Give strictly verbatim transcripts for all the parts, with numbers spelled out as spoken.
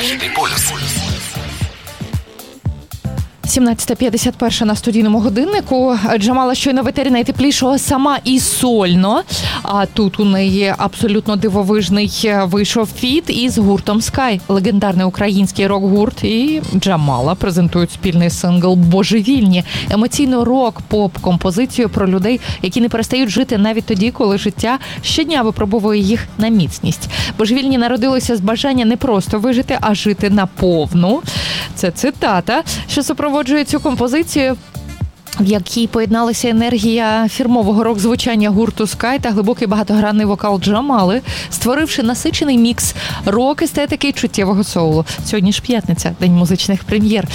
Західний полюс. сімнадцята п'ятдесят один на студійному годиннику. Джамала щойно в етері найтеплішого сама і сольно. А тут у неї абсолютно дивовижний вийшов фіт із гуртом Sky. Легендарний український рок-гурт і Джамала презентують спільний сингл «Божевільні». Емоційну рок-поп-композицію про людей, які не перестають жити навіть тоді, коли життя щодня випробовує їх на міцність. «Божевільні» народилися з бажання не просто вижити, а жити наповну. Це цитата, що супроводжує цю композицію, в якій поєдналася енергія фірмового рок-звучання гурту Sky та глибокий багатогранний вокал Джамали, створивши насичений мікс рок-естетики і чуттєвого соулу. Сьогодні ж п'ятниця, день музичних прем'єр.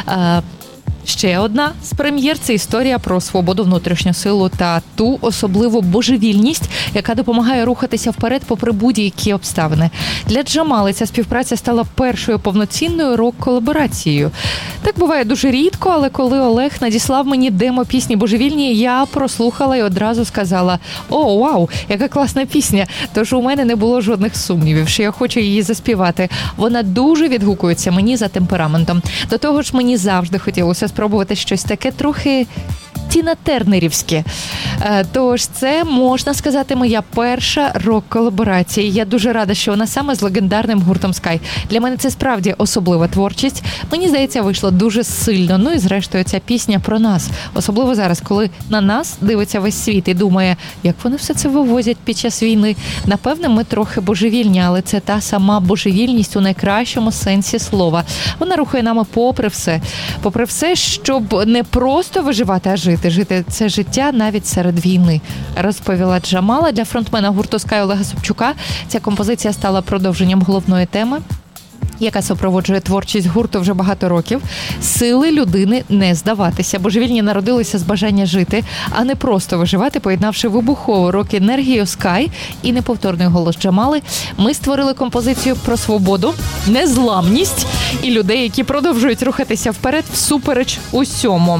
Ще одна з прем'єр – це історія про свободу, внутрішню силу та ту особливу божевільність, яка допомагає рухатися вперед попри будь-які обставини. Для Джамали ця співпраця стала першою повноцінною рок-колаборацією. Так буває дуже рідко, але коли Олег надіслав мені демо пісні «Божевільні», я прослухала і одразу сказала: «О, вау, яка класна пісня!» Тож у мене не було жодних сумнівів, що я хочу її заспівати. Вона дуже відгукується мені за темпераментом. До того ж, мені завжди хотілося спробувати щось таке трохи тіна-тернерівське. Тож це, можна сказати, моя перша рок-колаборація. Я дуже рада, що вона саме з легендарним гуртом Sky. Для мене це справді особлива творчість. Мені здається, вийшло дуже сильно. Ну і зрештою ця пісня про нас. Особливо зараз, коли на нас дивиться весь світ і думає, як вони все це вивозять під час війни. Напевне, ми трохи божевільні, але це та сама божевільність у найкращому сенсі слова. Вона рухає нами попри все. Попри все, щоб не просто виживати, а жити. Жити це життя навіть серед війни, розповіла Джамала. Для фронтмена гурту Sky Олега Собчука ця композиція стала продовженням головної теми, яка супроводжує творчість гурту вже багато років. Сили людини не здаватися. Божевільні народилися з бажання жити, а не просто виживати, поєднавши вибухову рок-енергію Sky і неповторний голос Джамали. Ми створили композицію про свободу, незламність і людей, які продовжують рухатися вперед всупереч усьому.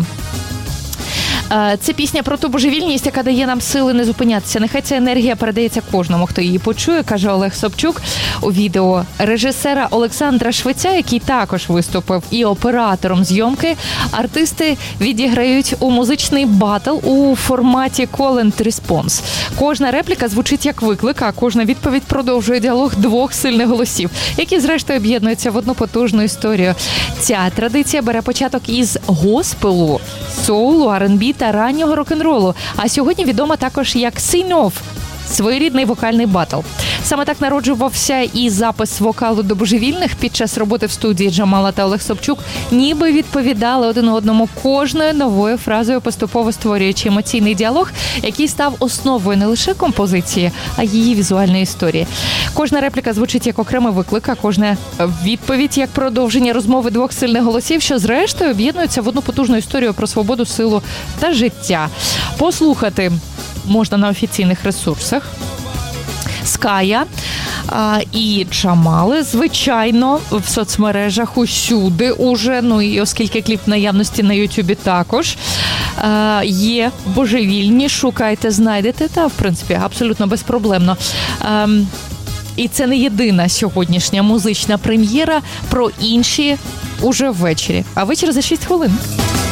Це пісня про ту божевільність, яка дає нам сили не зупинятися. Нехай ця енергія передається кожному, хто її почує, каже Олег Собчук у відео режисера Олександра Швеця, який також виступив і оператором зйомки. Артисти відіграють у музичний батл у форматі Call and Response. Кожна репліка звучить як виклик, а кожна відповідь продовжує діалог двох сильних голосів, які зрештою об'єднуються в одну потужну історію. Ця традиція бере початок із госпелу, соулу, ар енд бі та раннього рок-н-ролу, а сьогодні відома також як «Sing-Off» – своєрідний вокальний батл. Саме так народжувався і запис вокалу до «Божевільних». Під час роботи в студії Джамала та Олег Собчук ніби відповідали один одному кожною новою фразою, поступово створюючи емоційний діалог, який став основою не лише композиції, а її візуальної історії. Кожна репліка звучить як окремий виклик, а кожна відповідь як продовження розмови двох сильних голосів, що зрештою об'єднуються в одну потужну історію про свободу, силу та життя. Послухати можна на офіційних ресурсах Ская а, і Джамали, звичайно, в соцмережах усюди уже, ну і оскільки кліп наявності на Ютубі також а, є «Божевільні», шукайте, знайдете, та, в принципі, абсолютно безпроблемно. А, і це не єдина сьогоднішня музична прем'єра, про інші уже ввечері. А вечір за шість хвилин.